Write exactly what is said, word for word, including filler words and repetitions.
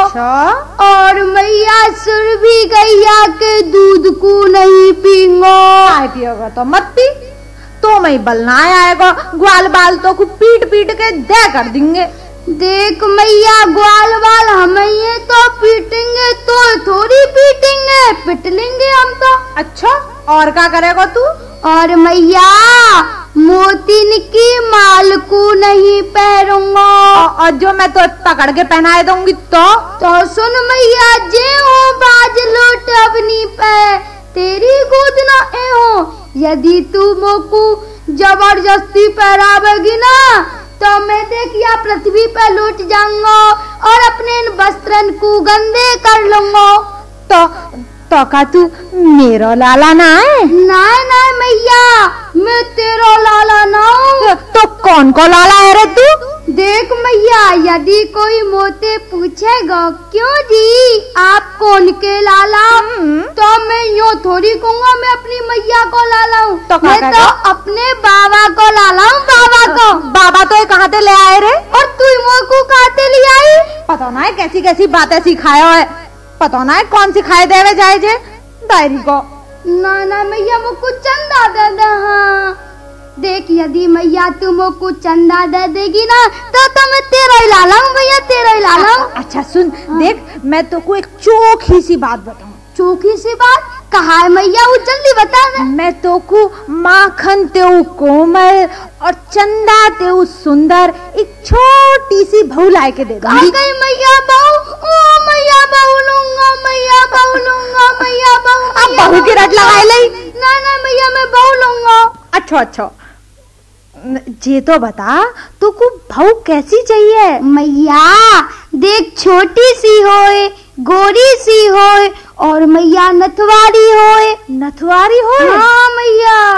अच्छा। और मैया सुरभि गैया के दूध को नहीं पीऊंगा। आए पियोगा तो मत पी, तो मैं बलना आएगा, ग्वाल बाल तो को पीट पीट के दे कर देंगे। देख मैया ग्वाल बाल हमें ये तो पीटेंगे तो थोड़ी पीटेंगे, पिट लेंगे हम तो। अच्छा, और क्या करेगा तू? और मैया मोतिन की माल को नहीं पहनूंगा। और जो मैं तो पकड़ के पहनाए दूंगी तो तो सुन मैया, जे हो बाज लोट अपनी पे तेरी गोद न ए हो। यदि तू मोकू जबरदस्ती पहरावेगी ना तो मैं देखिया पृथ्वी पे लौट जाऊंगा और अपने इन वस्त्रन को गंदे कर लूंगा। तो तो का तू मेरा लाला ना है? ना ना मैया, मैं तेरा लाला ना हूँ। तो कौन को लाला है रे तू? देख मैया, यदि कोई मोते पूछेगा क्यों जी आप कौन के लाला, तो मैं यूँ थोड़ी कहूँगा मैं अपनी मैया को लाला हूँ। तो मैं तो अपने बाबा को लाला हूँ। बाबा को। बाबा तो कहाँ से ले आए रे? और तू मोको कहाँ से ले आई? पता ना है कैसी कैसी बातें सिखाया है, पता ना है कौन सिखाए देवे जाए जे डायरी को। ना ना मैया मुझको चंदा दे दे। हाँ देख, यदि मैया तुमको चंदा दे देगी ना तो तो मैं तेरा ही लाला हूँ भैया, तेरा ही लाला हूँ। अच्छा सुन, देख मैं तो को एक चोखी सी बात बताऊं। चोखी सी बात कहा है मैया, वो जल्दी बता दे। मैं तो को माखन तेऊ कोमल और चंदा तेऊ सुंदर एक छोटी सी बहू ला के दे दूंगी। मैया बहू, ओ मैया बहू लूंगा, मैया बहू लूंगा, मैया बहू। अब बहू की रट लगाए ले। ना ना मैया मैं बहू लूंगा। अच्छा अच्छा, जे तो बता तो को बहू कैसी चाहिए? मैया देख, छोटी सी होए, गोरी सी होए और मैया नथवारी होए। नथवारी होए? हाँ